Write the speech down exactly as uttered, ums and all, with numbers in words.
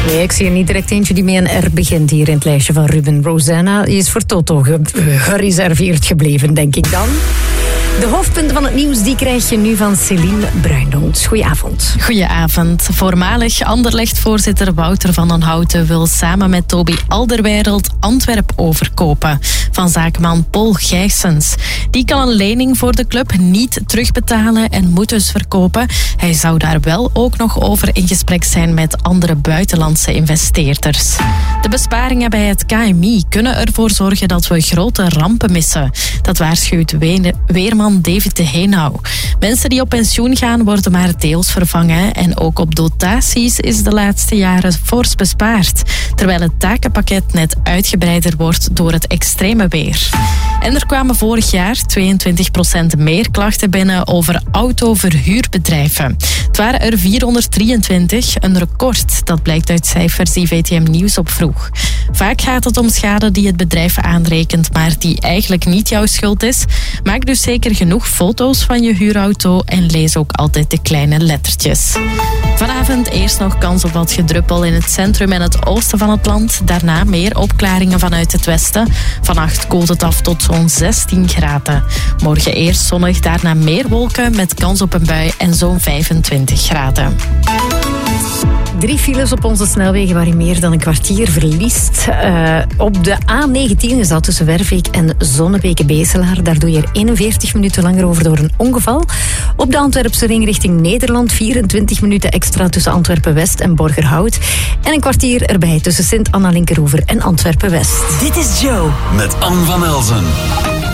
Nee, ik zie er niet direct eentje die met een R begint hier in het lijstje van Ruben. Rosanna is voor Toto ge- gereserveerd gebleven, denk ik dan. De hoofdpunten van het nieuws die krijg je nu van Céline Bruinhout. Goedenavond. Goedenavond. Voormalig Anderlecht-voorzitter Wouter van den Houten wil samen met Toby Alderweireld Antwerp overkopen van zakenman Paul Gijsens. Die kan een lening voor de club niet terugbetalen en moet dus verkopen. Hij zou daar wel ook nog over in gesprek zijn met andere buitenlandse investeerders. De besparingen bij het K M I kunnen ervoor zorgen dat we grote rampen missen. Dat waarschuwt weerman David de Heenau. Mensen die op pensioen gaan worden maar deels vervangen en ook op dotaties is de laatste jaren fors bespaard. Terwijl het takenpakket net uitgebreider wordt door het extreme weer. En er kwamen vorig jaar tweeëntwintig procent meer klachten binnen over autoverhuurbedrijven. Het waren er vierhonderddrieëntwintig, een record. Dat blijkt uit cijfers die V T M Nieuws opvroeg. Vaak gaat het om schade die het bedrijf aanrekent, maar die eigenlijk niet jouw schuld is. Maak dus zeker genoeg foto's van je huurauto en lees ook altijd de kleine lettertjes. Vanavond eerst nog kans op wat gedruppel in het centrum en het oosten van het land. Daarna meer opklaringen vanuit het westen. Vannacht koelt het af tot zo'n zestien graden. Morgen eerst zonnig, daarna meer wolken met kans op een bui en zo'n vijfentwintig graden. Drie files op onze snelwegen waar je meer dan een kwartier verliest. Uh, op de A negentien is dat tussen Werveek en Zonnebeke-Beselaar. Daar doe je er eenenveertig minuten langer over door een ongeval. Op de Antwerpse ring richting Nederland vierentwintig minuten extra tussen Antwerpen-West en Borgerhout. En een kwartier erbij tussen Sint-Anna-Linkeroever en Antwerpen-West. Dit is Joe met Anne van Elzen.